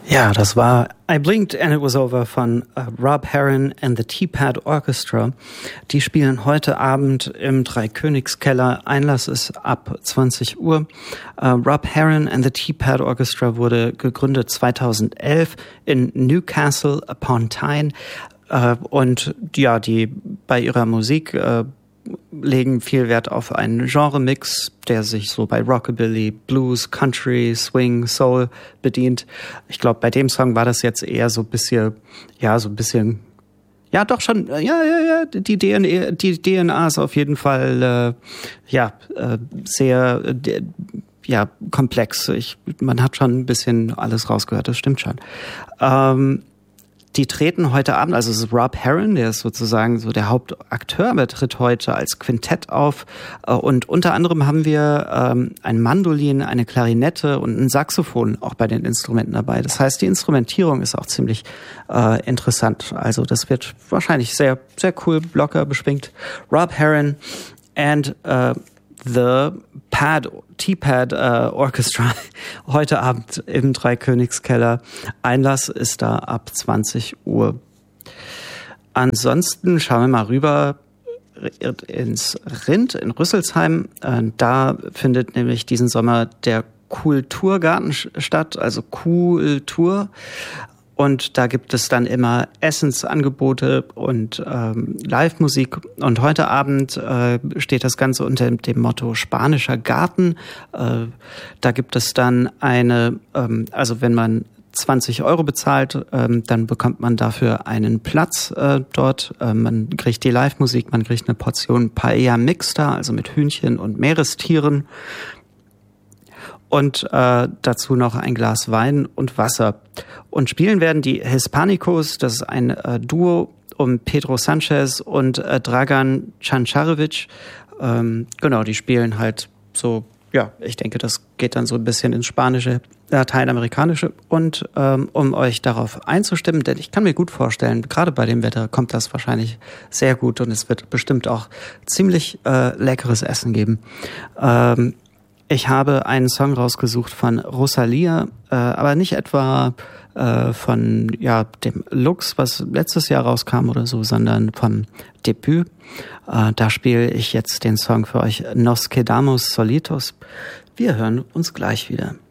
Ja, das war I Blinked and It Was Over von Rob Herron and the Teapad Orchestra. Die spielen heute Abend im Dreikönigskeller. Einlass ist ab 20 Uhr. Rob Herron and the Teapad Orchestra wurde gegründet 2011 in Newcastle upon Tyne. Und ja, die bei ihrer Musik legen viel Wert auf einen Genre-Mix, der sich so bei Rockabilly, Blues, Country, Swing, Soul bedient. Ich glaube, bei dem Song war das jetzt eher so ein bisschen, ja, doch schon, die DNA ist auf jeden Fall, sehr, komplex. Man hat schon ein bisschen alles rausgehört, das stimmt schon. Die treten heute Abend, also es ist Rob Herron, der ist sozusagen so der Hauptakteur, aber tritt heute als Quintett auf. Und unter anderem haben wir ein Mandolin, eine Klarinette und ein Saxophon auch bei den Instrumenten dabei. Das heißt, die Instrumentierung ist auch ziemlich interessant. Also das wird wahrscheinlich sehr, sehr cool, locker beschwingt. Rob Herron and the Teapad Orchestra heute Abend im Dreikönigskeller. Einlass ist da ab 20 Uhr. Ansonsten schauen wir mal rüber ins Rind in Rüsselsheim. Da findet nämlich diesen Sommer der Kulturgarten statt, also Kultur. Und da gibt es dann immer Essensangebote und Live-Musik. Und heute Abend steht das Ganze unter dem Motto Spanischer Garten. Da gibt es dann also wenn man 20 € bezahlt, dann bekommt man dafür einen Platz dort. Man kriegt die Live-Musik, man kriegt eine Portion Paella Mixta, also mit Hühnchen und Meerestieren. Und dazu noch ein Glas Wein und Wasser. Und spielen werden die Hispanicos, das ist ein Duo um Pedro Sanchez und Dragan Cancarevic. Genau, die spielen halt so, ja, ich denke, das geht dann so ein bisschen ins Spanische, Lateinamerikanische. Und um euch darauf einzustimmen, denn ich kann mir gut vorstellen, gerade bei dem Wetter kommt das wahrscheinlich sehr gut und es wird bestimmt auch ziemlich leckeres Essen geben. Ich habe einen Song rausgesucht von Rosalia, aber nicht etwa von dem Lux, was letztes Jahr rauskam oder so, sondern vom Debüt. Da spiele ich jetzt den Song für euch, Nos Quedamos Solitos. Wir hören uns gleich wieder.